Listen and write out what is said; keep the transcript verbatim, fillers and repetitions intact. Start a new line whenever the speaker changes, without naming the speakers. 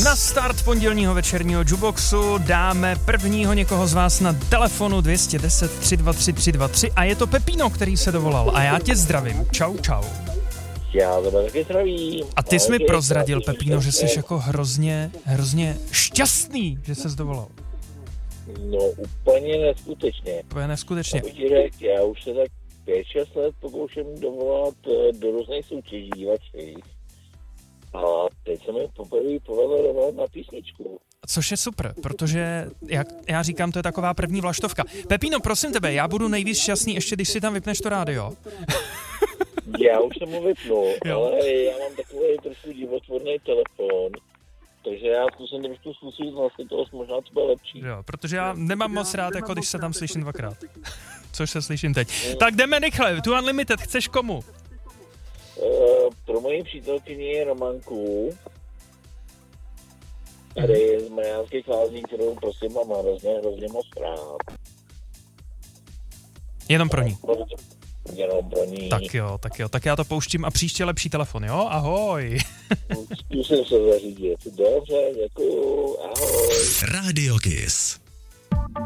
Na start pondělního večerního Juboxu dáme prvního někoho z vás na telefonu dvě jedna deset, tři dva tři, tři dva tři a je to Pepino, který se dovolal a já tě zdravím. Čau, čau.
Já to taky zdravím.
A ty jsi mi prozradil, Pepino, že jsi jako hrozně, hrozně šťastný, že ses dovolal.
No úplně neskutečně.
Úplně neskutečně.
Abych ti řekl, já už se tak pět šest let pokouším dovolat do různých soutěží vašich. A teď se mi poprvé povedlo dovolat na písničku.
Což je super, protože, jak já říkám, to je taková první vlaštovka. Pepino, prosím tebe, já budu nejvíc šťastný, ještě když si tam vypneš to rádio.
Já už jsem ho vypnul, ale já mám takový trošku divotvorný telefon, takže já zkusím trošku zkusit vlastně toho, možná to bude lepší.
Jo, protože já nemám moc rád, jako když se tam slyším dvakrát. Což se slyším teď. Hmm. Tak jdeme rychle, tu Unlimited, chceš komu?
Uh, pro moji přítelkyni Romanku, tady z Mariánských Lázní, kterou prosím mám hrozně, hrozně moc rád.
Jenom pro ní.
Jenom pro ní.
Tak jo, tak jo, tak já to pouštím a příště lepší telefon, jo? Ahoj.
Zkusím se zařídit. Dobře, děkuju, ahoj.
Radio Kiss.